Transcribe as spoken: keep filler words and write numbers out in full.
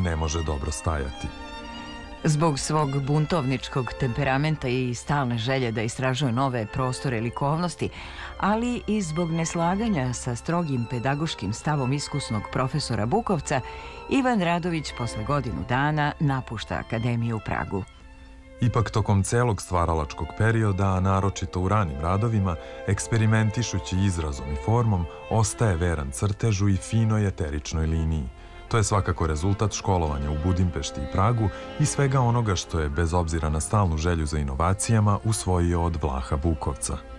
ne može dobro stajati. Zbog svog buntovničkog temperamenta i stalne želje da istražuje nove prostore likovnosti, ali i zbog neslaganja sa strogim pedagoškim stavom iskusnog profesora Bukovca, Ivan Radović posle godinu dana napušta Akademiju u Pragu. Ipak tokom celog stvaralačkog perioda, a naročito u ranim radovima, eksperimentišući izrazom i formom, ostaje veran crtežu i finoj eteričnoj liniji. To je svakako rezultat školovanja u Budimpešti i Pragu i svega onoga što je, bez obzira na stalnu želju za inovacijama, usvojio od Vlaha Bukovca.